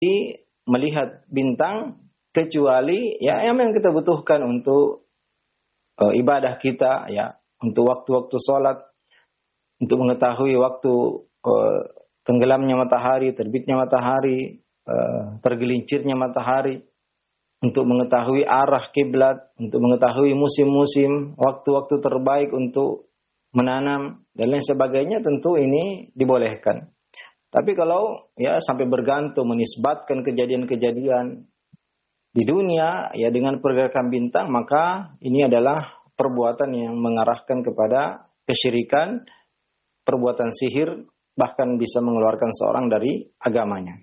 melihat bintang kecuali ya yang memang kita butuhkan untuk ibadah kita, ya, untuk waktu-waktu sholat, untuk mengetahui waktu tenggelamnya matahari, terbitnya matahari, tergelincirnya matahari, untuk mengetahui arah kiblat, untuk mengetahui musim-musim, waktu-waktu terbaik untuk menanam dan lain sebagainya, tentu ini dibolehkan. Tapi kalau ya sampai bergantung menisbatkan kejadian-kejadian di dunia ya dengan pergerakan bintang, maka ini adalah perbuatan yang mengarahkan kepada kesyirikan, perbuatan sihir, bahkan bisa mengeluarkan seorang dari agamanya.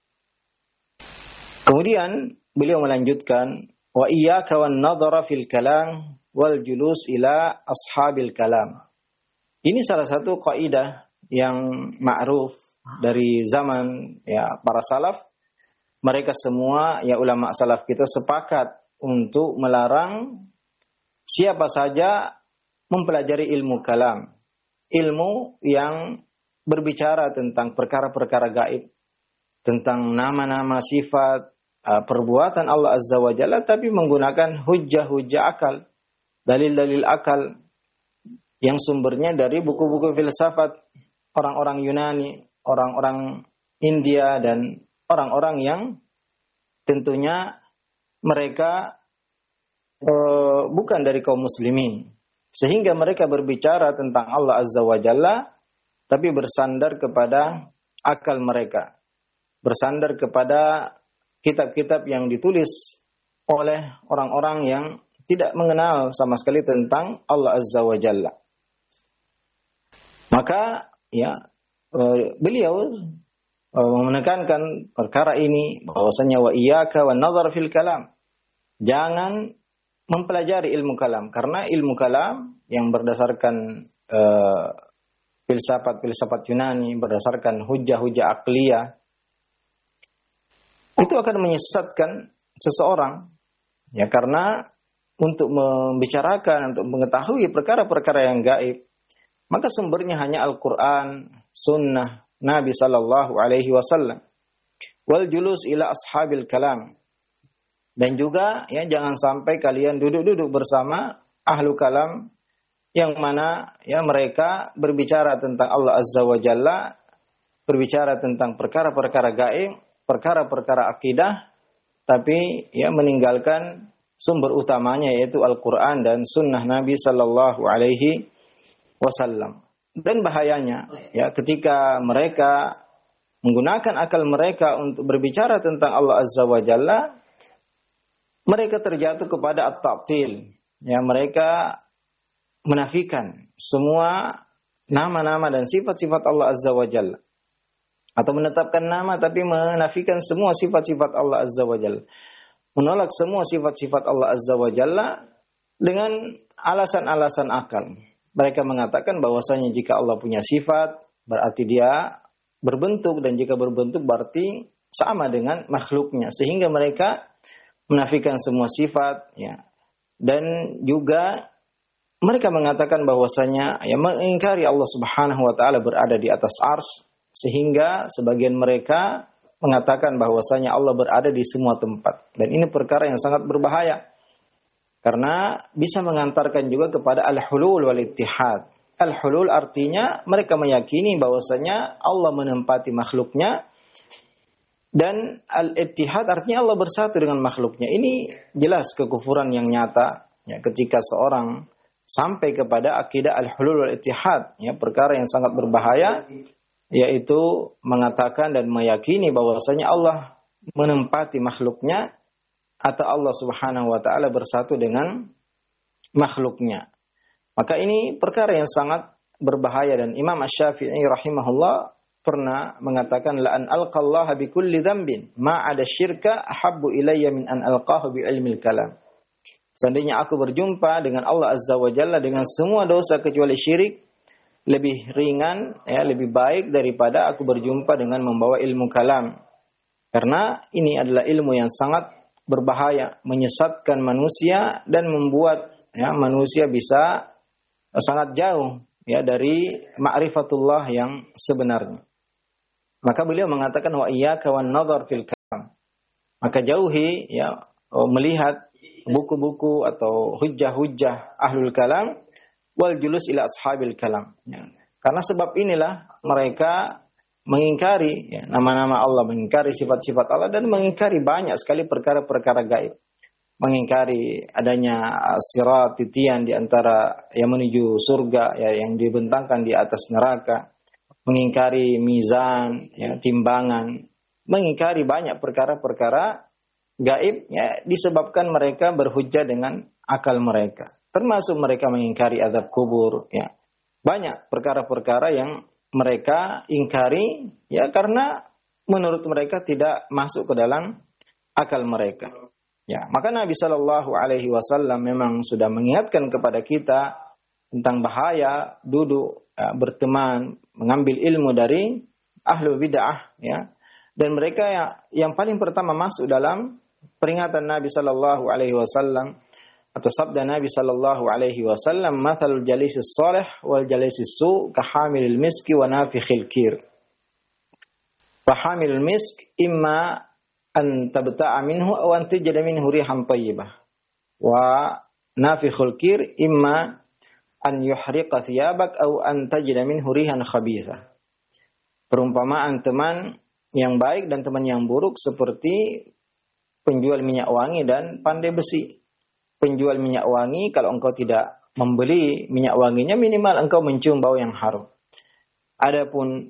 Kemudian beliau melanjutkan, wa iyyaka wan nadhara fil kalam wal julus ila ashabil kalam. Ini salah satu kaidah yang ma'ruf dari zaman ya para salaf. Mereka semua ya ulama salaf kita sepakat untuk melarang siapa saja mempelajari ilmu kalam, ilmu yang berbicara tentang perkara-perkara gaib, tentang nama-nama, sifat, perbuatan Allah Azza wa Jalla, tapi menggunakan hujjah-hujjah akal, dalil-dalil akal yang sumbernya dari buku-buku filsafat orang-orang Yunani, orang-orang India, dan orang-orang yang tentunya mereka bukan dari kaum muslimin. Sehingga mereka berbicara tentang Allah Azza wa Jalla, tapi bersandar kepada akal mereka. Bersandar kepada kitab-kitab yang ditulis oleh orang-orang yang tidak mengenal sama sekali tentang Allah Azza wa Jalla. Maka ya beliau menekankan perkara ini bahwasanya wa iyyaka wan nadhar fil kalam. Jangan mempelajari ilmu kalam, karena ilmu kalam yang berdasarkan filsafat Yunani, berdasarkan hujah-hujah akliyah, itu akan menyesatkan seseorang. Ya, karena untuk membicarakan, untuk mengetahui perkara-perkara yang gaib, maka sumbernya hanya Al-Quran, Sunnah Nabi Sallallahu Alaihi Wasallam. Wal julus ila ashabil kalam. Dan juga ya jangan sampai kalian duduk-duduk bersama ahlu kalam yang mana ya mereka berbicara tentang Allah Azza wa Jalla, berbicara tentang perkara-perkara gaib, perkara-perkara akidah, tapi ya meninggalkan sumber utamanya yaitu Al-Quran dan Sunnah Nabi Sallallahu Alaihi Wasallam. Dan bahayanya ya ketika mereka menggunakan akal mereka untuk berbicara tentang Allah Azza wa Jalla, mereka terjatuh kepada at-ta'til. Ya, mereka menafikan semua nama-nama dan sifat-sifat Allah Azza wa Jalla. Atau menetapkan nama tapi menafikan semua sifat-sifat Allah Azza wa Jalla. Menolak semua sifat-sifat Allah Azza wa Jalla dengan alasan-alasan akal. Mereka mengatakan bahwasanya jika Allah punya sifat, berarti dia berbentuk, dan jika berbentuk berarti sama dengan makhluknya. Sehingga mereka menafikan semua sifat, ya. Dan juga mereka mengatakan bahwasanya ya mengingkari Allah Subhanahu wa taala berada di atas arsy, sehingga sebagian mereka mengatakan bahwasanya Allah berada di semua tempat. Dan ini perkara yang sangat berbahaya. Karena bisa mengantarkan juga kepada al-hulul wal ittihad. Al-hulul artinya mereka meyakini bahwasanya Allah menempati makhluknya, dan al-ittihad artinya Allah bersatu dengan makhluknya. Ini jelas kekufuran yang nyata ya, ketika seorang sampai kepada akidah al-hulul wal ittihad, ya, perkara yang sangat berbahaya, yaitu mengatakan dan meyakini bahwasanya Allah menempati makhluknya atau Allah Subhanahu wa taala bersatu dengan makhluknya. Maka ini perkara yang sangat berbahaya, dan Imam Asy-Syafi'i rahimahullah pernah mengatakan la an alqallaha bi kulli dzambin ma 'ada syirka ahabbu ilayya min an alqahu bi ilmil kalam. Seandainya aku berjumpa dengan Allah Azza wa Jalla dengan semua dosa kecuali syirik, lebih ringan ya, lebih baik daripada aku berjumpa dengan membawa ilmu kalam. Karena ini adalah ilmu yang sangat berbahaya, menyesatkan manusia dan membuat ya manusia bisa sangat jauh ya dari ma'rifatullah yang sebenarnya. Maka beliau mengatakan wa iyyaka wan nadhar fil kalam. Maka jauhi ya melihat buku-buku atau hujjah-hujjah ahlul kalam wal julus ila ashabil kalam. Ya. Karena sebab inilah mereka mengingkari ya, nama-nama Allah, mengingkari sifat-sifat Allah, dan mengingkari banyak sekali perkara-perkara gaib. Mengingkari adanya sirat, titian di antara yang menuju surga ya, yang dibentangkan di atas neraka, mengingkari mizan ya, timbangan, mengingkari banyak perkara-perkara gaib ya, disebabkan mereka berhujjah dengan akal mereka, termasuk mereka mengingkari azab kubur ya. Banyak perkara-perkara yang mereka ingkari ya, karena menurut mereka tidak masuk ke dalam akal mereka. Ya, maka Nabi Shallallahu Alaihi Wasallam memang sudah mengingatkan kepada kita tentang bahaya duduk ya, berteman, mengambil ilmu dari ahlul bid'ah ya, dan mereka yang paling pertama masuk dalam peringatan Nabi Shallallahu Alaihi Wasallam atau sabda Nabi Shallallahu Alaihi Wasallam, "Mathalul jalisis salih wal jalisis su kahamilil miski wa nafikhil kir." Fahamilul misk imma an tabta'a minhu aw an tajida minhu rihan thayyibah wa nafikhul kir imma an yuhriqa thiyabak aw an tajida minhu rihan khabithah. Perumpamaan teman yang baik dan teman yang buruk seperti penjual minyak wangi dan pandai besi. Penjual minyak wangi, kalau engkau tidak membeli minyak wanginya, minimal engkau mencium bau yang harum. Adapun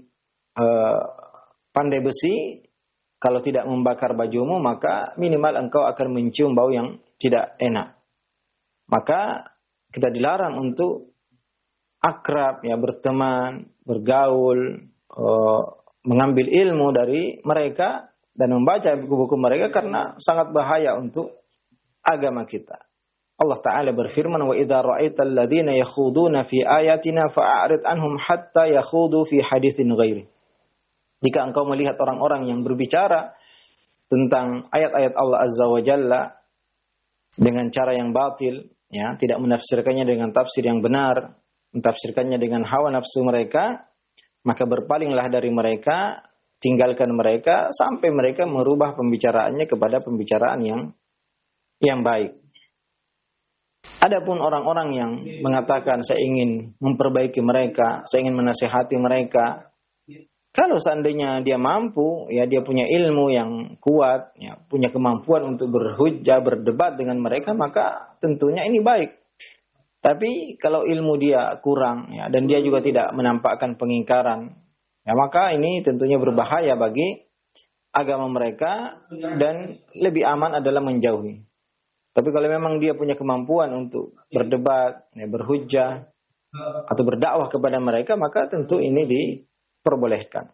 pandai besi, kalau tidak membakar bajumu, maka minimal engkau akan mencium bau yang tidak enak. Maka kita dilarang untuk akrab, ya, berteman, bergaul, mengambil ilmu dari mereka dan membaca buku-buku mereka, karena sangat bahaya untuk agama kita. Allah Ta'ala berfirman, wa idza ra'aital ladzina yakhuduna fi ayatina fa'arid anhum hatta yakhudu fi haditsin ghairi. Jika engkau melihat orang-orang yang berbicara tentang ayat-ayat Allah Azza wa Jalla dengan cara yang batil, ya, tidak menafsirkannya dengan tafsir yang benar, mentafsirkannya dengan hawa nafsu mereka, maka berpalinglah dari mereka, tinggalkan mereka sampai mereka merubah pembicaraannya kepada pembicaraan yang baik. Adapun orang-orang yang mengatakan saya ingin memperbaiki mereka, saya ingin menasihati mereka, kalau seandainya dia mampu, ya, dia punya ilmu yang kuat, ya, punya kemampuan untuk berhujjah, berdebat dengan mereka, maka tentunya ini baik. Tapi kalau ilmu dia kurang, ya, dan dia juga tidak menampakkan pengingkaran, ya, maka ini tentunya berbahaya bagi agama mereka dan lebih aman adalah menjauhi. Tapi kalau memang dia punya kemampuan untuk berdebat, ya, berhujjah atau berdakwah kepada mereka, maka tentu ini diperbolehkan.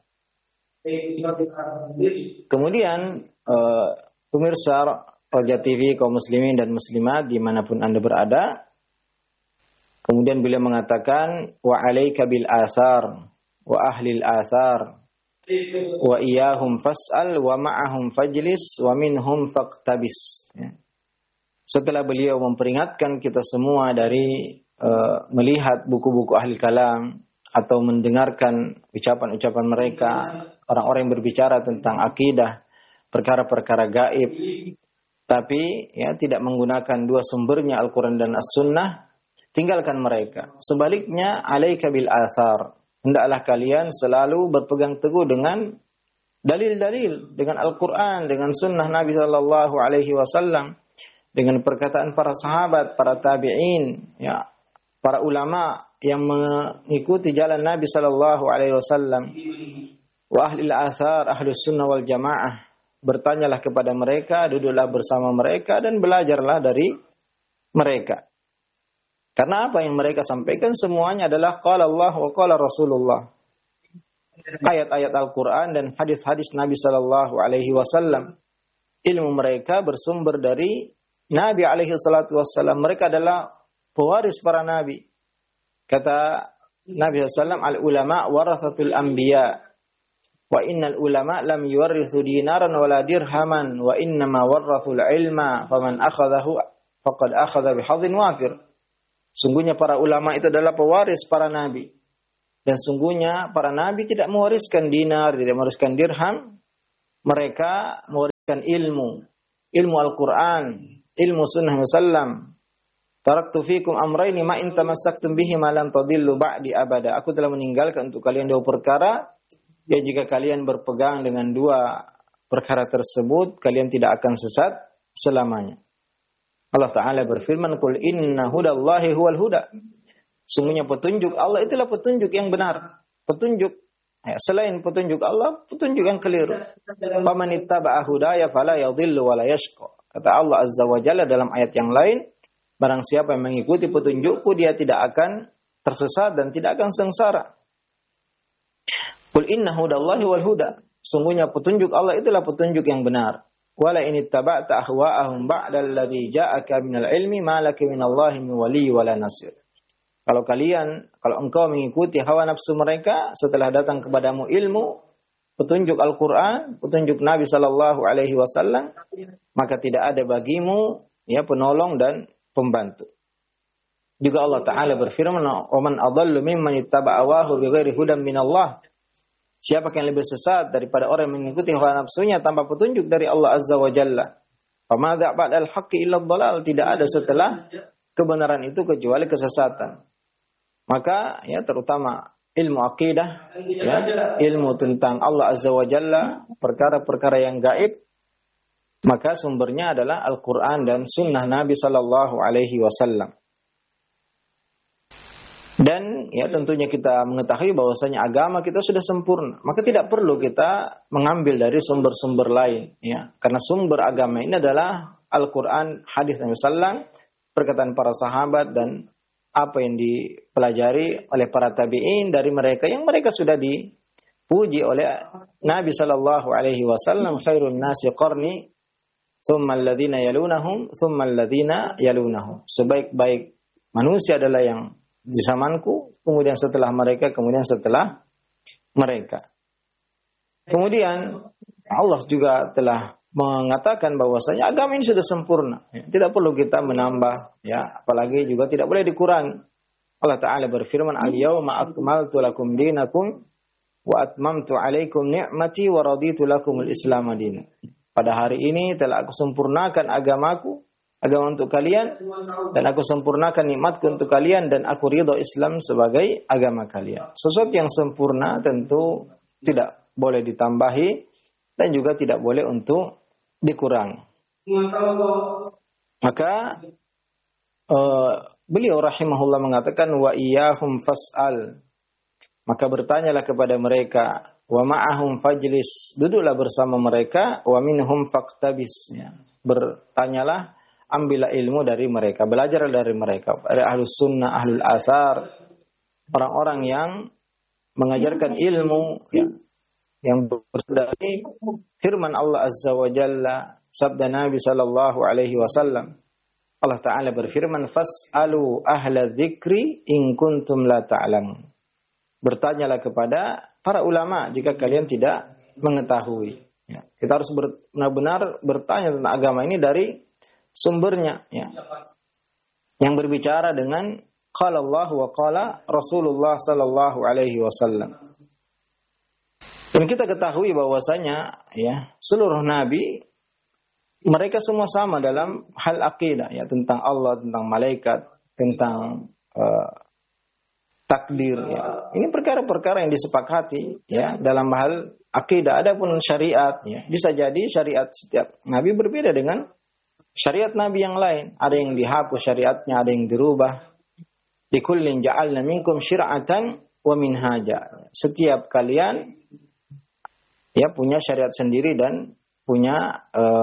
Kemudian pemirsa Roja TV, kaum muslimin dan muslimat dimanapun Anda berada, kemudian beliau mengatakan, wa alaika bil athar wa ahlil athar wa iyahum fas'al wa ma'ahum fajlis wa minhum faqtabis. Ya. Setelah beliau memperingatkan kita semua dari melihat buku-buku ahli kalam atau mendengarkan ucapan-ucapan mereka, orang-orang yang berbicara tentang akidah, perkara-perkara gaib, tapi ya tidak menggunakan dua sumbernya Al-Quran dan As-Sunnah, tinggalkan mereka. Sebaliknya, alaika bil athar, hendaklah kalian selalu berpegang teguh dengan dalil-dalil, dengan Al-Quran, dengan Sunnah Nabi Sallallahu Alaihi Wasallam, dengan perkataan para sahabat, para tabi'in, ya, para ulama yang mengikuti jalan Nabi Sallallahu Alaihi Wasallam. Wa ahli al-athar, ahlus sunnah wal jamaah, bertanyalah kepada mereka, duduklah bersama mereka dan belajarlah dari mereka. Karena apa yang mereka sampaikan semuanya adalah qala Allah wa qala Rasulullah. Ayat-ayat Al-Quran dan hadis-hadis Nabi Sallallahu Alaihi Wasallam. Ilmu mereka bersumber dari Nabi alaihi salatu wassalam. Mereka adalah pewaris para nabi. Kata Nabi SAW, al-ulama warathatul anbiya. Wa innal ulama lam yuwarrithu dinaran wala dirhaman wa innama warrathul ilma faman akhadahu faqad akhadha bihadhin wafir. Sungguhnya para ulama itu adalah pewaris para nabi. Dan sungguhnya para nabi tidak mewariskan dinar, tidak mewariskan dirham. Mereka ilmu Al-Quran, ilmu sunnah Musallam. Taraktu fikum amrayni ma in tamassaktum bihi ma lan tadillu ba'di abada. Aku telah meninggalkan untuk kalian dua perkara, ya jika kalian berpegang dengan dua perkara tersebut, kalian tidak akan sesat selamanya. Allah Ta'ala berfirman, Qul inna hudallahi huwal huda. Sungguhnya petunjuk Allah itulah petunjuk yang benar. Petunjuk, selain petunjuk Allah, petunjuk yang keliru. Faman ittaba'a hudaya fala yadhillu wa la yashqa. Kata Allah Azza wa Jalla dalam ayat yang lain, barang siapa yang mengikuti petunjukku, dia tidak akan tersesat dan tidak akan sengsara. Qul inna hudallahi wal huda. Sungguhnya petunjuk Allah itulah petunjuk yang benar. Wala in ittaba'ta ahwa'ahum ba'da alladhi ja'aka minal ilmi ma laka minallahi min waliyyin wala nasir. Kalau engkau mengikuti hawa nafsu mereka setelah datang kepadamu ilmu, petunjuk Al-Qur'an, petunjuk Nabi sallallahu alaihi wasallam, maka tidak ada bagimu penolong dan pembantu. Juga Allah Ta'ala berfirman, "Wa man adallu mimman ittaba'a hawahu bighairi hudan minallah." Siapa yang lebih sesat daripada orang yang mengikuti hawa nafsunya tanpa petunjuk dari Allah Azza wa Jalla? Fa madza ba'dal haqqi illa dhalal. Tidak ada setelah kebenaran itu kecuali kesesatan. Maka terutama ilmu akidah, ilmu tentang Allah Azza wa Jalla, perkara-perkara yang gaib, maka sumbernya adalah Al-Quran dan Sunnah Nabi Sallallahu Alaihi Wasallam. Dan tentunya kita mengetahui bahwasanya agama kita sudah sempurna, maka tidak perlu kita mengambil dari sumber-sumber lain, karena sumber agama ini adalah Al-Quran, hadis Nabi Sallam, perkataan para sahabat dan apa yang dipelajari oleh para tabi'in dari mereka yang mereka sudah dipuji oleh Nabi Sallallahu Alaihi Wasallam, khairun nasi qarni thumma alladhina yalunahum thumma alladhina yalunahum. Sebaik-baik manusia adalah yang di zamanku, kemudian setelah mereka, kemudian setelah mereka. Kemudian Allah juga telah mengatakan bahwasanya agama ini sudah sempurna. Tidak perlu kita menambah, apalagi juga tidak boleh dikurangi. Allah Ta'ala berfirman, "Al-yawma akmaltu lakum dinakum wa atmamtu alaikum ni'mati wa raditu lakumul Islam dinan." Pada hari ini telah aku sempurnakan agama untuk kalian, dan aku sempurnakan nikmatku untuk kalian, dan aku ridho Islam sebagai agama kalian. Sesuatu yang sempurna tentu tidak boleh ditambahi dan juga tidak boleh untuk dikurangi. Maka beliau rahimahullah mengatakan, wa iyyahum fas'al. Maka bertanyalah kepada mereka, wa ma'ahum fajlis, duduklah bersama mereka, wa minhum faqtabis. Bertanyalah, ambillah ilmu dari mereka, belajar dari mereka, dari ahlus sunnah, ahlul athar, orang-orang yang mengajarkan ilmu yang berdasarkan firman Allah Azza wa Jalla, sabda Nabi sallallahu alaihi wasallam. Allah Ta'ala berfirman, fas'alu ahla dzikri in kuntum la ta'lamun. Bertanyalah kepada para ulama jika kalian tidak mengetahui. Kita harus benar-benar bertanya tentang agama ini dari sumbernya, yang berbicara dengan qala Allah wa qala Rasulullah sallallahu alaihi wasallam. Dan kita ketahui bahwasanya seluruh nabi mereka semua sama dalam hal akidah, tentang Allah, tentang malaikat, tentang takdir, Ini perkara-perkara yang disepakati dalam hal akidah. Adapun syariat, bisa jadi syariat setiap nabi berbeda dengan syariat nabi yang lain. Ada yang dihapus syariatnya, ada yang dirubah. Likullin ja'alna minkum syir'atan wa minhaja. Setiap kalian punya syariat sendiri dan punya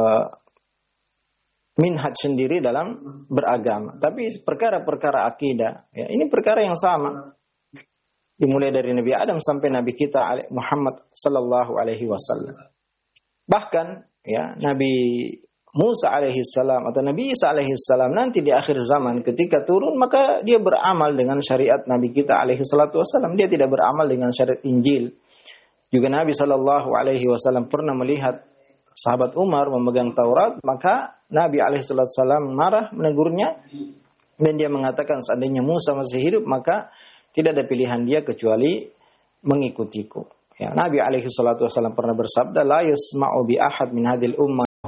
minhaj sendiri dalam beragama. Tapi perkara-perkara akidah, ini perkara yang sama. Dimulai dari Nabi Adam sampai Nabi kita Muhammad sallallahu alaihi wasallam. Bahkan Nabi Musa alaihi salam atau Nabi Isa alaihi salam nanti di akhir zaman ketika turun, maka dia beramal dengan syariat Nabi kita alaihi salatu wasallam. Dia tidak beramal dengan syariat Injil. Juga Nabi sallallahu alaihi wasallam pernah melihat sahabat Umar memegang Taurat, maka Nabi alaihi salatu wasallam marah menegurnya, dan dia mengatakan seandainya Musa masih hidup maka tidak ada pilihan dia kecuali mengikutiku. Nabi alaihi salatu wasallam pernah bersabda, la yasma'u bi ahad min hadhil ummah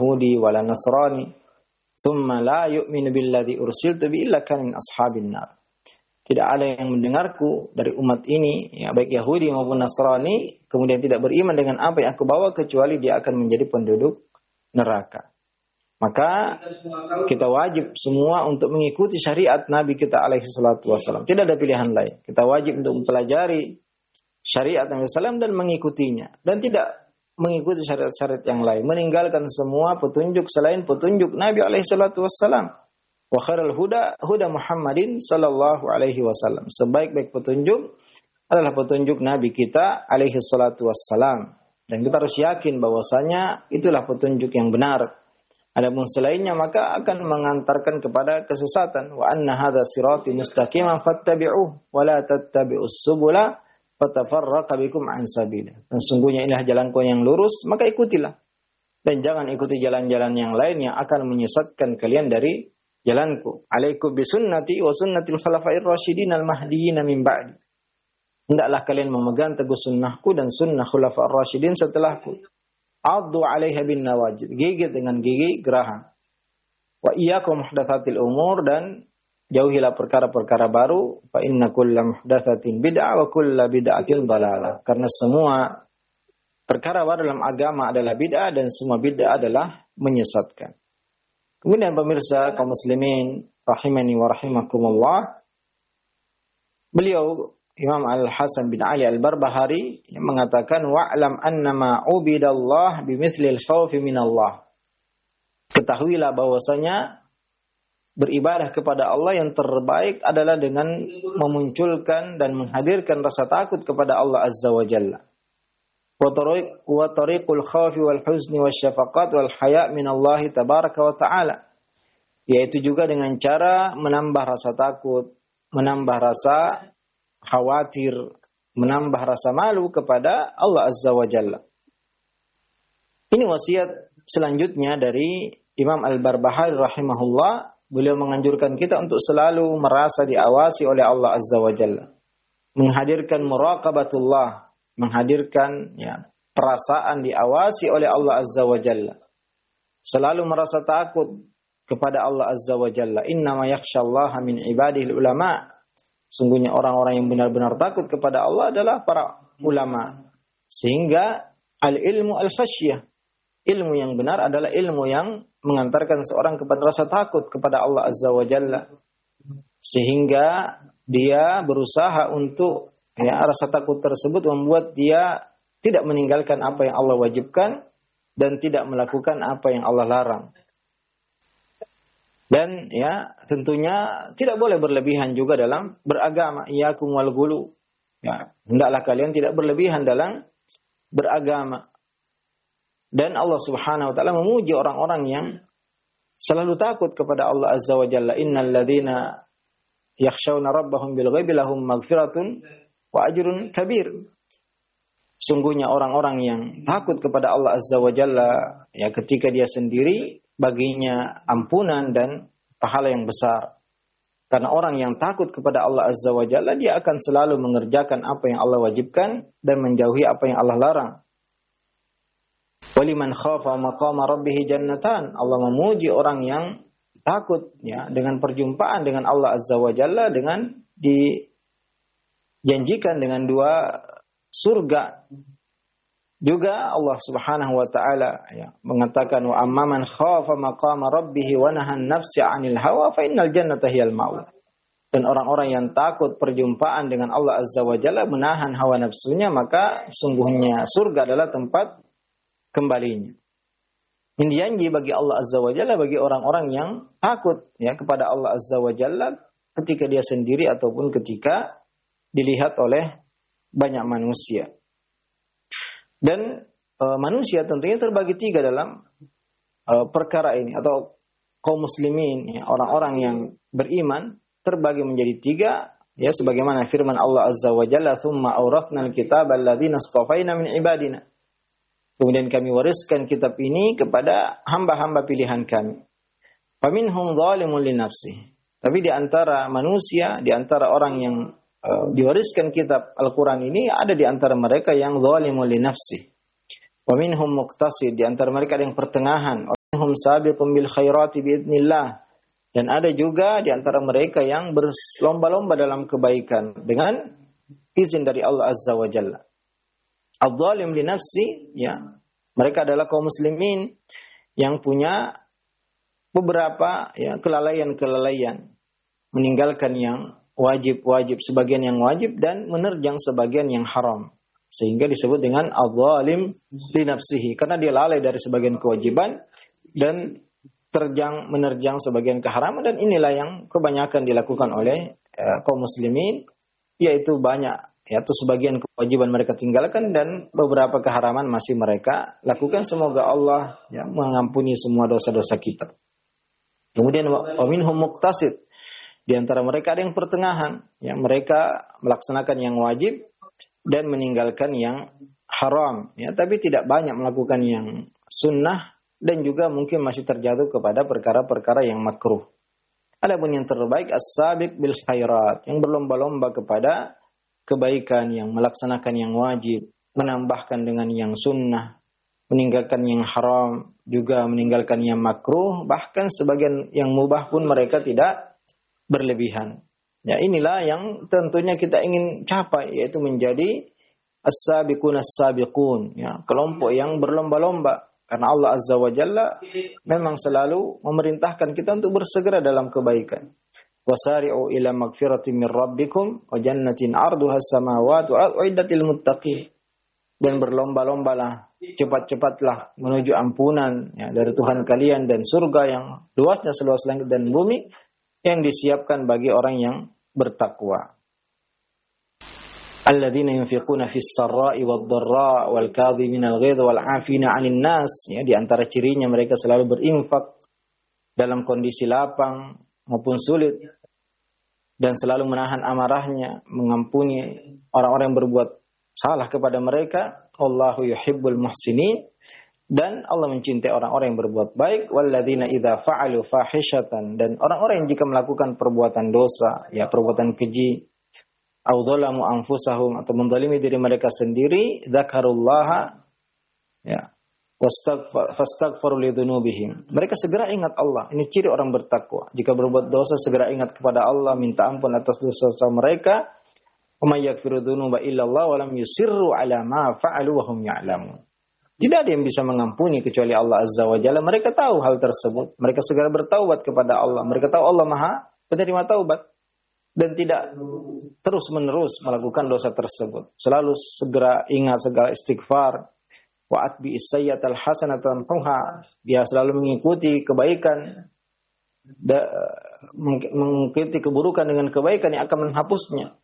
Yahudi wala Nasrani thumma la yu'minu billadzi ursiltu bi illa kana min ashabin nar. Tidak ada yang mendengarku dari umat ini, ya, baik Yahudi maupun Nasrani, kemudian tidak beriman dengan apa yang aku bawa kecuali dia akan menjadi penduduk neraka. Maka kita wajib semua untuk mengikuti syariat Nabi kita alaihi salatu wassalam. Tidak ada pilihan lain. Kita wajib untuk mempelajari syariat Nabi SAW dan mengikutinya. Dan tidak mengikuti syariat-syariat yang lain. Meninggalkan semua petunjuk selain petunjuk Nabi alaihi salatu wassalam. Wa khairal huda huda Muhammadin sallallahu alaihi wasallam. Sebaik-baik petunjuk adalah petunjuk Nabi kita alaihi salatu wassalam. Dan kita harus yakin bahwasanya itulah petunjuk yang benar. Adapun selainnya maka akan mengantarkan kepada kesesatan. Wa anna hadza sirati mustaqiman fattabi'uhu wa la tattabi'us subula fatafarraqa bikum an sabilih. Dan sungguhnya inilah jalanku yang lurus, maka ikutilah. Dan jangan ikuti jalan-jalan yang lain yang akan menyesatkan kalian dari jalanku. Alaikum bisunnati wa sunnatil khulafair rasyidin al-mahdiyyin min ba'di. Hendaklah kalian memegang teguh sunnahku dan sunnah khulafair rasyidin setelahku. Addu 'alaiha bin nawajid, gigit dengan gigi geraham. Wa iyyakum muhdatsatil umur, dan jauhilah perkara-perkara baru. Fa inna kulla muhdatsatin bid'ah wa kulla bid'atin dhalalah. Karena semua perkara baru dalam agama adalah bid'ah dan semua bid'ah adalah menyesatkan. Kemudian pemirsa kaum muslimin rahimani wa rahimakumullah, beliau Imam Al-Hasan bin Ali Al-Barbahari yang mengatakan wa'lam annama ubidallah bimithlil khawfi minallah. Ketahuilah bahwasanya beribadah kepada Allah yang terbaik adalah dengan memunculkan dan menghadirkan rasa takut kepada Allah Azza wa Jalla. Wa tariqul khawfi wal huzni wasyafaqat wal haya' minallahi tabaraka wa ta'ala. Yaitu juga dengan cara menambah rasa takut, menambah rasa khawatir, menambah rasa malu kepada Allah Azza wa Jalla. Ini wasiat selanjutnya dari Imam Al-Barbahari rahimahullah. Beliau menganjurkan kita untuk selalu merasa diawasi oleh Allah Azza wa Jalla. Menghadirkan muraqabatullah, menghadirkan perasaan diawasi oleh Allah Azza wa Jalla. Selalu merasa takut kepada Allah Azza wa Jalla. Innama yakhshallaha min ibadihil ulama. Sungguhnya orang-orang yang benar-benar takut kepada Allah adalah para ulama. Sehingga al-ilmu al-khasyah. Ilmu yang benar adalah ilmu yang mengantarkan seorang kepada rasa takut kepada Allah Azza wa Jalla. Sehingga dia berusaha untuk rasa takut tersebut membuat dia tidak meninggalkan apa yang Allah wajibkan dan tidak melakukan apa yang Allah larang. Dan tentunya tidak boleh berlebihan juga dalam beragama. Iyyakum wal ghulu. Hendaklah kalian tidak berlebihan dalam beragama. Dan Allah Subhanahu wa taala memuji orang-orang yang selalu takut kepada Allah Azza wa Jalla. Innal ladzina yakhshawna rabbahum bil ghaibi lahum maghfiratun wa ajrun kabir. Sungguhnya orang-orang yang takut kepada Allah Azza wa Jalla ketika dia sendiri, baginya ampunan dan pahala yang besar. Karena orang yang takut kepada Allah Azza wa Jalla, dia akan selalu mengerjakan apa yang Allah wajibkan dan menjauhi apa yang Allah larang. Waliman khafa maqama rabbih jannatan. Allah memuji orang yang takut dengan perjumpaan dengan Allah Azza wa Jalla, dengan dijanjikan dengan 2 surga. Juga Allah Subhanahu wa taala mengatakan wa amman khafa maqama rabbih wa nahan nafsa 'anil hawa fa innal jannata hiyal ma'wa. Dan orang-orang yang takut perjumpaan dengan Allah Azza wa Jalla, menahan hawa nafsunya, maka sungguhnya surga adalah tempat kembalinya. Ini janji bagi Allah Azza wa Jalla bagi orang-orang yang takut kepada Allah Azza wa Jalla ketika dia sendiri ataupun ketika dilihat oleh banyak manusia. Dan manusia tentunya terbagi 3 dalam perkara ini, atau kaum muslimin, orang-orang yang beriman terbagi menjadi 3, sebagaimana firman Allah Azza wa Jalla, "Tsumma awrathnal kitaba alladzina istafaina min ibadina." Kemudian kami wariskan kitab ini kepada hamba-hamba pilihan kami. Faminhum zalimun li nafsihi. Tapi di antara manusia, di antara orang yang diwariskan kitab Al-Quran ini, ada di antara mereka yang zalimun li nafsihi. Wa minhum muqtasid, di antara mereka ada yang pertengahan. Wa minhum sabiqun bil khairati biidznillah. Dan ada juga di antara mereka yang berlomba-lomba dalam kebaikan dengan izin dari Allah Azza wa Jalla. Adh-dhalim li nafsi, ya. Mereka adalah kaum muslimin yang punya beberapa ya kelalaian-kelalaian, meninggalkan yang wajib-wajib, sebagian yang wajib dan menerjang sebagian yang haram. Sehingga disebut dengan adh-dhalim li nafsihi, karena dia lalai dari sebagian kewajiban dan menerjang sebagian keharaman. Dan inilah yang kebanyakan dilakukan oleh kaum muslimin, yaitu banyak, yaitu sebagian kewajiban mereka tinggalkan dan beberapa keharaman masih mereka lakukan. Semoga Allah ya mengampuni semua dosa-dosa kita. Kemudian wa minhum muqtasid, di antara mereka ada yang pertengahan, ya, mereka melaksanakan yang wajib dan meninggalkan yang haram, ya, tapi tidak banyak melakukan yang sunnah dan juga mungkin masih terjatuh kepada perkara-perkara yang makruh. Adapun yang terbaik as-sabiq bil khairat, yang berlomba-lomba kepada kebaikan, yang melaksanakan yang wajib, menambahkan dengan yang sunnah, meninggalkan yang haram, juga meninggalkan yang makruh, bahkan sebagian yang mubah pun mereka tidak berlebihan. Ya, inilah yang tentunya kita ingin capai, yaitu menjadi as-sabiqun as-sabiqun, ya, kelompok yang berlomba-lomba. Karena Allah Azza wa Jalla memang selalu memerintahkan kita untuk bersegera dalam kebaikan. Wasari'u ila magfiratin min rabbikum wa jannatin 'arduha as-samawati wal ardu uiddatil muttaqin. Dan berlomba-lombalah, cepat-cepatlah menuju ampunan ya, dari Tuhan kalian dan surga yang luasnya seluas langit dan bumi yang disiapkan bagi orang yang bertakwa. Alladzina yunfiquna fis sarra'i wad dharra wal kadhiminal ghaidh wal 'afina 'anil nas, ya, di antara cirinya mereka selalu berinfak dalam kondisi lapang maupun sulit dan selalu menahan amarahnya, mengampuni orang-orang yang berbuat salah kepada mereka. Allahu yuhibbul muhsinin, dan Allah mencintai orang-orang yang berbuat baik. Walladzina idza fa'alu fahishatan, dan orang-orang yang jika melakukan perbuatan dosa, ya, perbuatan keji, au dzalamu anfusahum, atau menzalimi diri mereka sendiri, dzakarullaha, ya, fastaghfiru lidzunubihim, mereka segera ingat Allah. Ini ciri orang bertakwa. Jika berbuat dosa segera ingat kepada Allah, minta ampun atas dosa-dosa mereka. Wa may yaghfiru dzunuba illallah wa lam yusirru ala ma fa'alu wa hum ya'lamun. Tidak ada yang bisa mengampuni kecuali Allah Azza wa Jalla. Mereka tahu hal tersebut. Mereka segera bertaubat kepada Allah. Mereka tahu Allah Maha penerima taubat dan tidak terus-menerus melakukan dosa tersebut. Selalu segera ingat, segala istighfar. Wa atbi as-sayyi'atal hasanatan tamhuha, dia selalu mengikuti kebaikan, mengikuti keburukan dengan kebaikan yang akan menghapusnya.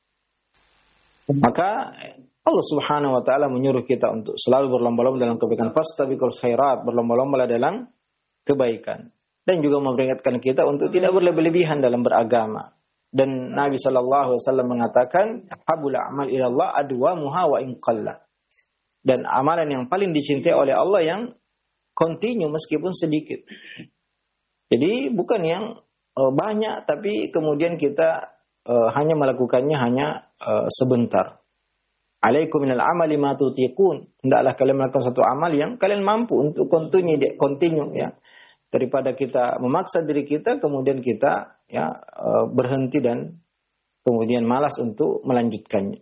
Maka Allah Subhanahu wa taala menyuruh kita untuk selalu berlomba-lomba dalam kebaikan, fastabiqul khairat, berlomba-lomba dalam kebaikan, dan juga memperingatkan kita untuk tidak berlebih-lebihan dalam beragama. Dan Nabi sallallahu alaihi wasallam mengatakan, habul a'mal ila Allah adwamuha wa in qalla. Dan amalan yang paling dicintai oleh Allah yang kontinu meskipun sedikit. Jadi bukan yang banyak tapi kemudian kita hanya melakukannya hanya sebentar. Alaikum minal amali ma tutiqun. Hendaklah kalian melakukan satu amal yang kalian mampu untuk kontinu, ya. Daripada kita memaksa diri kita kemudian kita ya berhenti dan kemudian malas untuk melanjutkannya.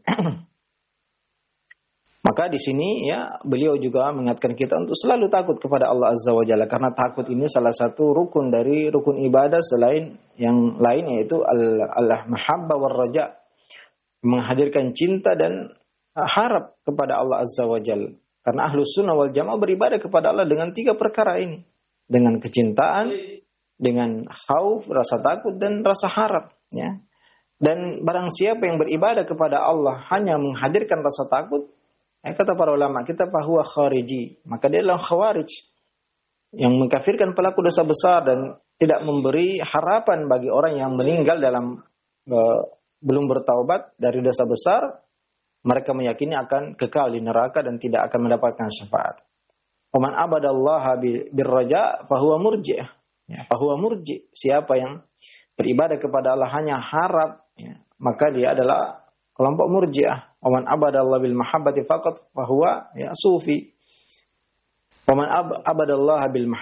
Maka di sini ya beliau juga mengingatkan kita untuk selalu takut kepada Allah Azza wa Jalla, karena takut ini salah satu rukun dari rukun ibadah selain yang lain, yaitu al-mahabbah war raja, menghadirkan cinta dan harap kepada Allah Azza wa Jalla. Karena Ahlus Sunnah wal Jamaah beribadah kepada Allah dengan 3 perkara ini, dengan kecintaan, dengan khauf, rasa takut, dan rasa harap, ya. Dan barang siapa yang beribadah kepada Allah hanya menghadirkan rasa takut, kata para ulama kita, fahuwa khariji, maka dia adalah khawarij yang mengkafirkan pelaku dosa besar dan tidak memberi harapan bagi orang yang meninggal dalam belum bertaubat dari dosa besar. Mereka meyakini akan kekal di neraka dan tidak akan mendapatkan syafaat. Waman abadallaha birraja fahuwa murji'ah, ya, fahuwa murji', siapa yang beribadah kepada Allah hanya harap, ya, maka dia adalah kelompok murji'ah. Waman abadallaha bil mahabbati faqat fahuwa, ya, sufi. Waman abadallaha bil mahabbati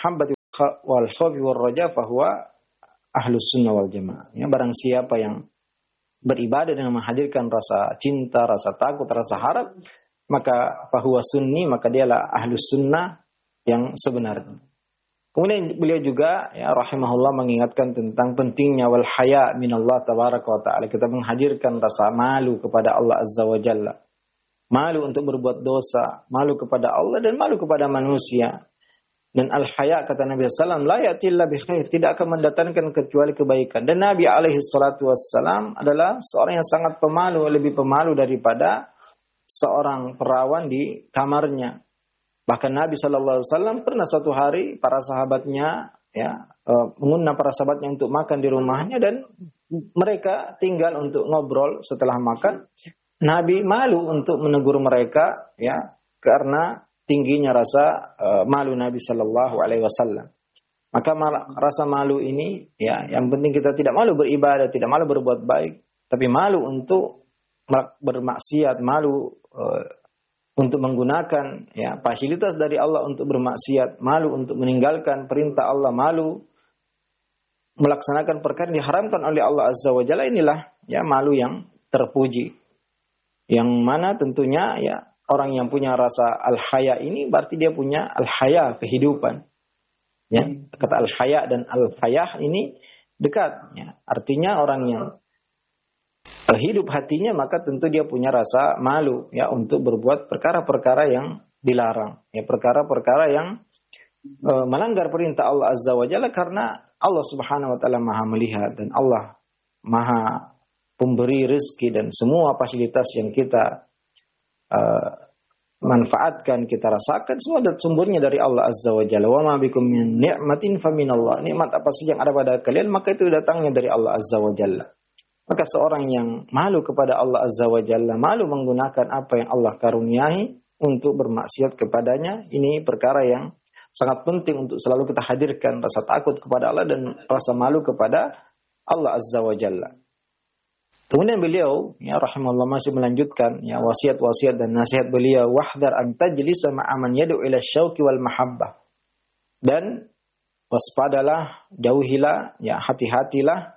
wal khawfi wal raja fahuwa ahlus sunnah wal jamaah. Ya, barang siapa yang beribadah dengan menghadirkan rasa cinta, rasa takut, rasa harap, maka fahuwa sunni, maka dialah ahlus sunnah yang sebenarnya. Kemudian beliau juga ya rahimahullah mengingatkan tentang pentingnya wal haya minallah tabaraka wa taala. Kita menghadirkan rasa malu kepada Allah azza wa jalla. Malu untuk berbuat dosa, malu kepada Allah dan malu kepada manusia. Dan al-haya kata Nabi sallallahu alaihi wasallam la ya'ti illa bi khair, tidak akan mendatangkan kecuali kebaikan. Dan Nabi alaihi salatu wassalam adalah seorang yang sangat pemalu, lebih pemalu daripada seorang perawan di kamarnya. Bahkan Nabi sallallahu alaihi wasallam pernah suatu hari para sahabatnya ya mengundang para sahabatnya untuk makan di rumahnya dan mereka tinggal untuk ngobrol setelah makan. Nabi malu untuk menegur mereka ya karena tingginya rasa malu Nabi sallallahu alaihi wasallam. Maka rasa malu ini ya yang penting kita tidak malu beribadah, tidak malu berbuat baik, tapi malu untuk bermaksiat, malu untuk menggunakan ya fasilitas dari Allah untuk bermaksiat, malu untuk meninggalkan perintah Allah, malu melaksanakan perkara yang diharamkan oleh Allah azza wa jalla. Inilah ya malu yang terpuji. Yang mana tentunya ya orang yang punya rasa al-haya ini berarti dia punya al-haya kehidupan. Ya, kata al-haya dan al-hayah ini dekat ya. Artinya orang yang hidup hatinya maka tentu dia punya rasa malu ya untuk berbuat perkara-perkara yang dilarang. Ya, perkara-perkara yang melanggar perintah Allah azza wa jalla karena Allah subhanahu wa taala Maha melihat dan Allah Maha pemberi rezeki dan semua fasilitas yang kita manfaatkan, kita rasakan semua sumbernya dari Allah azza wa jalla. Wa ma bikum min ni'matin faminallah. Nikmat apa saja yang ada pada kalian maka itu datangnya dari Allah azza wa jalla. Maka seorang yang malu kepada Allah azza wa jalla, malu menggunakan apa yang Allah karuniai untuk bermaksiat kepadanya, ini perkara yang sangat penting untuk selalu kita hadirkan rasa takut kepada Allah dan rasa malu kepada Allah azza wa jalla. Kemudian beliau ya rahimahullah masih melanjutkan ya wasiat-wasiat dan nasihat beliau, wahdar an tajlisa ma'a man yad'u ila syauqi wal mahabbah. Dan waspadalah, jauhilah, ya hati-hatilah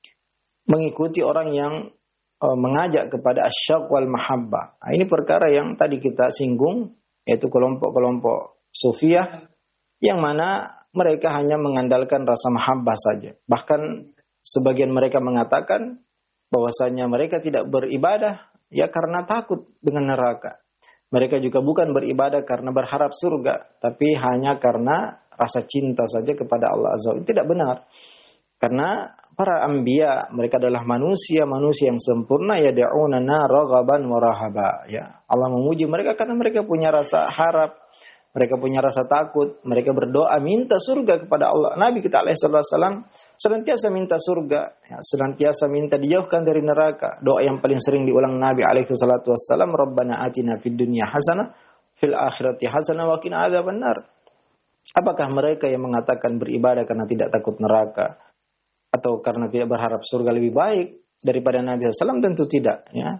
mengikuti orang yang mengajak kepada asyauq wal mahabbah. Nah, ini perkara yang tadi kita singgung, yaitu kelompok-kelompok sufiyah yang mana mereka hanya mengandalkan rasa mahabbah saja. Bahkan sebagian mereka mengatakan bahwasanya mereka tidak beribadah ya karena takut dengan neraka. Mereka juga bukan beribadah karena berharap surga, tapi hanya karena rasa cinta saja kepada Allah azza wa jalla. Tidak benar. Karena para anbiya mereka adalah manusia yang sempurna, yad'unana raghaban wa rahaba. Ya, Allah memuji mereka karena mereka punya rasa harap, mereka punya rasa takut, mereka berdoa minta surga kepada Allah. Nabi kita alaihi wasallam senantiasa minta surga, ya, senantiasa minta dijauhkan dari neraka. Doa yang paling sering diulang Nabi alaihi wasallam, Rabbana atina fid dunya hasanah fil akhirati hasanah wa qina adzabannar. Apakah mereka yang mengatakan beribadah karena tidak takut neraka atau karena tidak berharap surga lebih baik daripada Nabi SAW? Tentu tidak. Ya.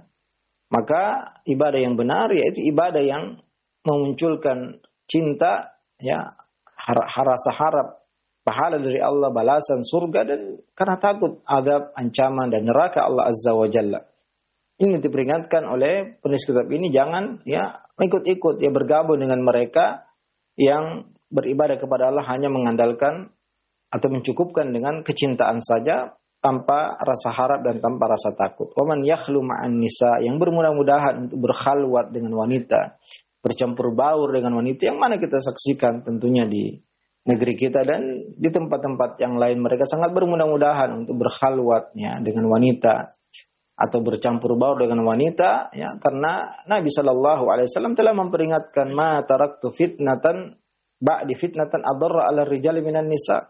Maka ibadah yang benar yaitu ibadah yang memunculkan cinta, ya, rasa harap pahala dari Allah, balasan surga, dan karena takut azab, ancaman dan neraka Allah azza wa jalla. Ini diperingatkan oleh penulis kitab ini, jangan ya ikut-ikut ya bergabung dengan mereka yang beribadah kepada Allah hanya mengandalkan atau mencukupkan dengan kecintaan saja tanpa rasa harap dan tanpa rasa takut. Waman yakhlu ma'an nisa, yang bermudah-mudahan untuk berkhalwat dengan wanita, bercampur baur dengan wanita, yang mana kita saksikan tentunya di negeri kita dan di tempat-tempat yang lain, mereka sangat bermudah-mudahan untuk berkhalwatnya dengan wanita atau bercampur baur dengan wanita, ya, karena Nabi sallallahu alaihi wasallam telah memperingatkan, ma taraktu fitnatan ba'di fitnatan adarra 'ala rijali minan nisa.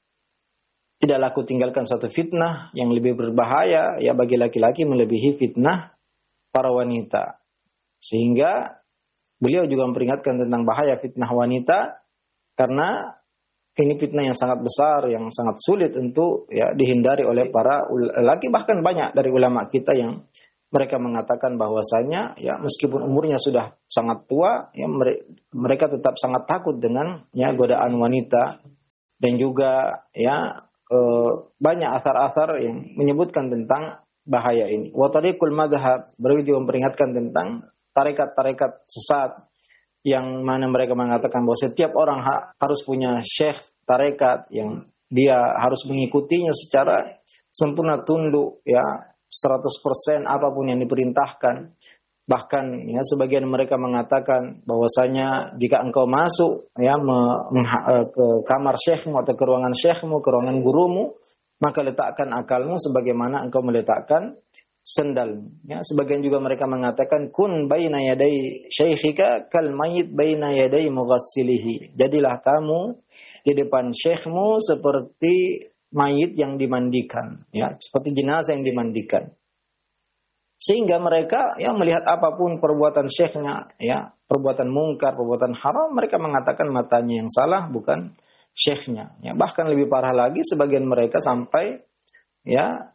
Tidaklah aku tinggalkan suatu fitnah yang lebih berbahaya ya bagi laki-laki melebihi fitnah para wanita. Sehingga beliau juga memperingatkan tentang bahaya fitnah wanita, karena ini fitnah yang sangat besar, yang sangat sulit untuk ya dihindari oleh para laki. Bahkan banyak dari ulama kita yang mereka mengatakan bahwasanya ya meskipun umurnya sudah sangat tua, ya mereka tetap sangat takut dengan ya godaan wanita. dan juga ya banyak asar-asar yang menyebutkan tentang bahaya ini. Wa tariqul madhhab, beliau juga memperingatkan tentang tarekat-tarekat sesat yang mana mereka mengatakan bahwa setiap orang harus punya syekh tarekat yang dia harus mengikutinya secara sempurna, tunduk ya 100% apapun yang diperintahkan. Bahkan ya sebagian mereka mengatakan bahwasanya jika engkau masuk ya ke kamar syekhmu atau ke ruangan syekhmu, ke ruangan gurumu, maka letakkan akalmu sebagaimana engkau meletakkan sendalmu. Ya, sebagian juga mereka mengatakan kun baina yaday syekhika kal mayyit baina yaday mughassilihi. Jadilah kamu di depan syekhmu seperti mayit yang dimandikan, ya, seperti jenazah yang dimandikan. Sehingga mereka yang melihat apapun perbuatan syekhnya, ya, perbuatan mungkar, perbuatan haram, mereka mengatakan matanya yang salah, bukan syekhnya. Ya, bahkan lebih parah lagi, sebagian mereka sampai ya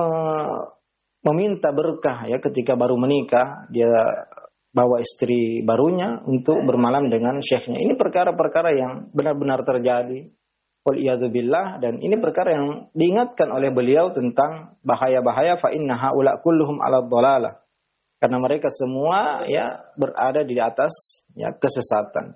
meminta berkah ya ketika baru menikah, dia bawa istri barunya untuk bermalam dengan syekhnya. Ini perkara-perkara yang benar-benar terjadi. Waliyadzubillah, dan ini perkara yang diingatkan oleh beliau tentang bahaya-bahaya fa inna haula kulluhum ala dhalalah, karena mereka semua ya berada di atas ya kesesatan.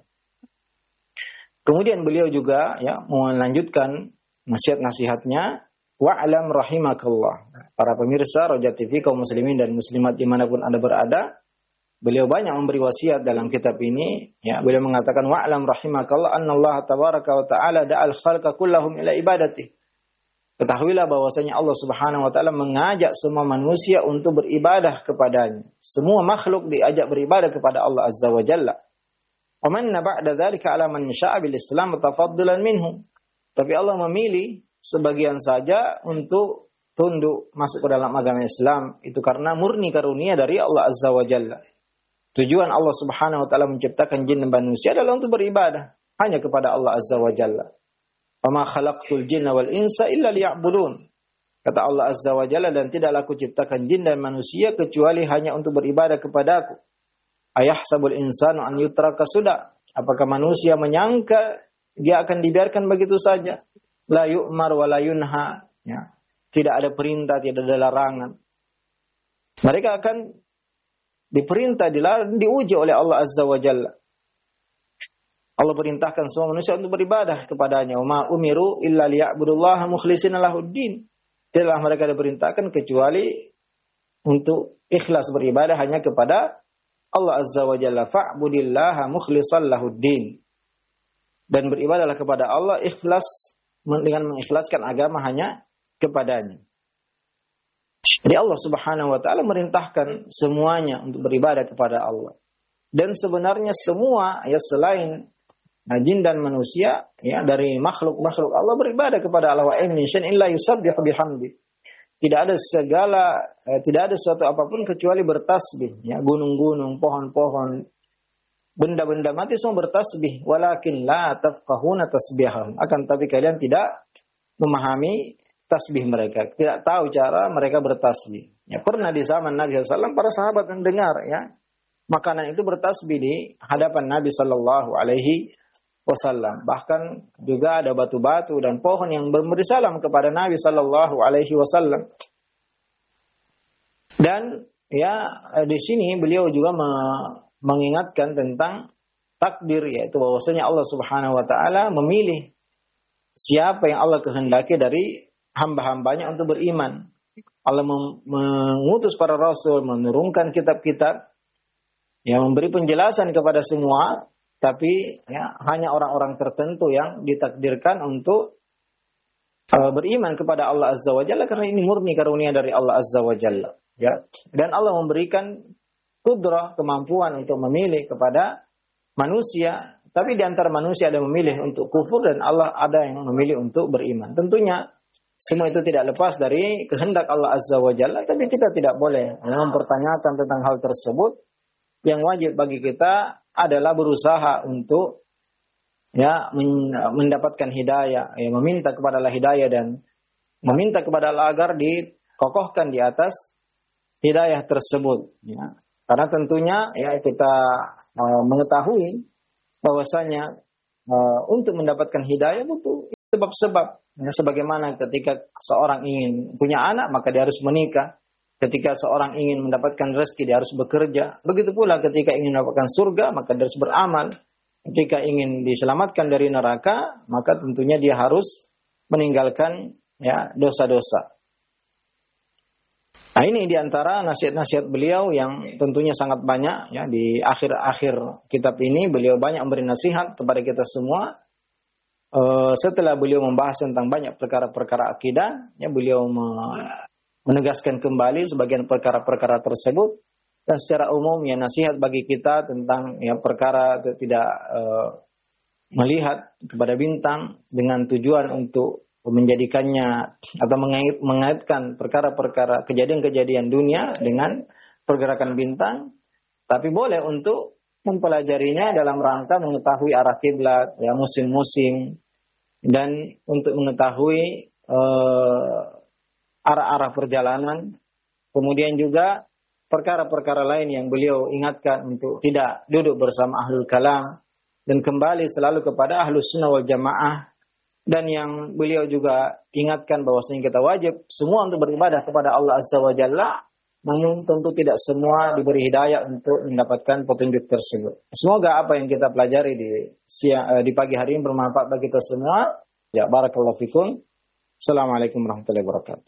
Kemudian beliau juga ya melanjutkan nasihat-nasihatnya, wa'lam rahimakallah. Para pemirsa Roja TV, kaum muslimin dan muslimat dimanapun Anda berada, beliau banyak memberi wasiat dalam kitab ini. Ya, beliau mengatakan wa'lam rahimakallah annallaha tabaraka wa ta'ala da'al khalqa kullahum ila ibadati. Ketahuilah bahwasanya Allah Subhanahu wa taala mengajak semua manusia untuk beribadah kepadanya. Semua makhluk diajak beribadah kepada Allah Azza wa Jalla. Wa manna ba'da dzalika 'ala man syaa bil Islam tafaddulan minhum. Tapi Allah memilih sebagian saja untuk tunduk masuk ke dalam agama Islam, itu karena murni karunia dari Allah Azza wa Jalla. Tujuan Allah Subhanahu wa taala menciptakan jin dan manusia adalah untuk beribadah hanya kepada Allah Azza wa Jalla. Wa ma khalaqtul jinna wal insa illa liya'budun. Kata Allah Azza wa Jalla, dan tidaklah aku ciptakan jin dan manusia kecuali hanya untuk beribadah kepadaku. Ayahsabul insanu an yutraka suda. Apakah manusia menyangka dia akan dibiarkan begitu saja? La yu'mar wa la yunha. Ya. Tidak ada perintah, tidak ada larangan. Mereka akan diperintah, dilarang, diuji oleh Allah Azza wa Jalla. Allah perintahkan semua manusia untuk beribadah kepadanya. Wa ma umiru illa liya'budullaha mukhlishina lahuddin. Tidaklah mereka diperintahkan kecuali untuk ikhlas beribadah hanya kepada Allah Azza wa Jalla. Fa'budillaha mukhlishan lahuddin. Dan beribadahlah kepada Allah ikhlas, dengan mengikhlaskan agama hanya kepadanya. Jadi Allah Subhanahu wa taala merintahkan semuanya untuk beribadah kepada Allah. Dan sebenarnya semua ya selain jin dan manusia ya dari makhluk-makhluk Allah beribadah kepada Allah. Wa in min syai'in illa yusabbihu bihamdi. Tidak ada sesuatu apapun kecuali bertasbih, ya, gunung-gunung, pohon-pohon, benda-benda mati semua bertasbih, walakin la tafqahuna tasbihahum. Akan tapi kalian tidak memahami tasbih mereka, tidak tahu cara mereka bertasbih. Ya, pernah di zaman Nabi SAW para sahabat mendengar ya makanan itu bertasbih di hadapan Nabi Sallallahu Alaihi Wasallam. Bahkan juga ada batu-batu dan pohon yang memberi salam kepada Nabi Sallallahu Alaihi Wasallam. Dan ya di sini beliau juga mengingatkan tentang takdir, yaitu bahwasanya Allah Subhanahu Wa Taala memilih siapa yang Allah kehendaki dari hamba-hambanya untuk beriman. Allah mengutus para rasul, menurunkan kitab-kitab yang memberi penjelasan kepada semua, tapi ya, hanya orang-orang tertentu yang ditakdirkan untuk beriman kepada Allah Azza wa Jalla, karena ini murni karunia dari Allah Azza wa Jalla. Ya. Dan Allah memberikan kudrah, kemampuan untuk memilih kepada manusia, tapi di antara manusia ada yang memilih untuk kufur dan Allah ada yang memilih untuk beriman. Tentunya semua itu tidak lepas dari kehendak Allah Azza wa Jalla, tapi kita tidak boleh mempertanyakan tentang hal tersebut. Yang wajib bagi kita adalah berusaha untuk ya mendapatkan hidayah, ya, meminta kepada Allah hidayah dan meminta kepada Allah agar dikokohkan di atas hidayah tersebut. Ya. Karena tentunya ya kita mengetahui bahwasanya untuk mendapatkan hidayah butuh sebab-sebab. Ya, sebagaimana ketika seorang ingin punya anak, maka dia harus menikah. Ketika seorang ingin mendapatkan rezeki, dia harus bekerja. Begitu pula ketika ingin mendapatkan surga, maka dia harus beramal. Ketika ingin diselamatkan dari neraka, maka tentunya dia harus meninggalkan ya dosa-dosa. Nah, ini diantara nasihat-nasihat beliau yang tentunya sangat banyak. Ya, di akhir-akhir kitab ini beliau banyak memberi nasihat kepada kita semua. Setelah beliau membahas tentang banyak perkara-perkara akidah, ya, beliau menegaskan kembali sebagian perkara-perkara tersebut. Dan secara umum ya nasihat bagi kita tentang ya perkara tidak melihat kepada bintang dengan tujuan untuk menjadikannya atau mengaitkan perkara-perkara kejadian-kejadian dunia dengan pergerakan bintang, tapi boleh untuk mempelajarinya dalam rangka mengetahui arah kiblat, ya musim-musim, dan untuk mengetahui arah-arah perjalanan. Kemudian juga perkara-perkara lain yang beliau ingatkan untuk tidak duduk bersama ahlul kalam dan kembali selalu kepada ahlus sunnah wal jamaah. Dan yang beliau juga ingatkan bahwasanya kita wajib semua untuk beribadah kepada Allah Azza wa Jalla, namun tentu tidak semua diberi hidayah untuk mendapatkan petunjuk tersebut. Semoga apa yang kita pelajari di pagi hari ini bermanfaat bagi kita semua. Ya, barakallahu fikum. Assalamualaikum warahmatullahi wabarakatuh.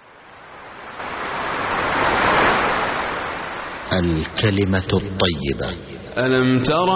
الكلمة الطيبة. ألم تر